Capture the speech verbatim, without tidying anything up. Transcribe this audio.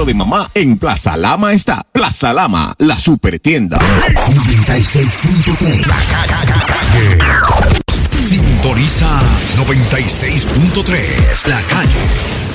lo de mamá en Plaza Lama está. Plaza Lama, la super tienda. noventa y seis punto tres. La calle. Sintoniza noventa y seis punto tres. La calle.